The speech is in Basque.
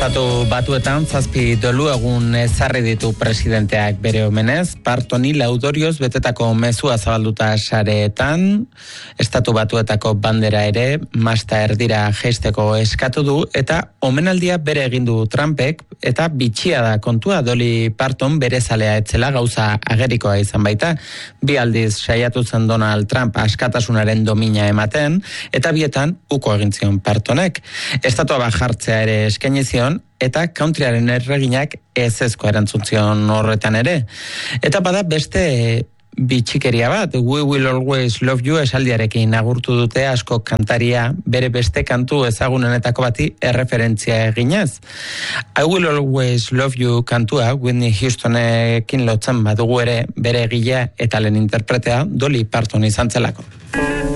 Estatu Batuetan 7 dolu egun ezarri ditu presidenteak bere omenez, Partoni laudorioz betetako mezua zabalduta sareetan, Estatu Batuetako bandera ere masta erdira jeisteko eskatu du eta omenaldia bere egin du Trumpek eta bitxia da kontua Dolly Parton bere zalea etzela gauza agerikoa izan baita. Bi aldiz saiatu zen Donald Trump askatasunaren domina ematen eta bietan uko egin zion Partonek. Estatua bajartzea ere eskaini zion eta countryaren erreginak ezezko erantzun zion horretan ere. Eta bada beste bitxikeria bat, We Will Always Love You esaldiarekin agurtu dute asko kantaria bere beste kantu ezagunenetako bati erreferentzia eginez. I Will Always Love You kantua Whitney Houstonekin lotzen badugu ere bere egilea eta lehen interpretea Dolly Parton izan zelako.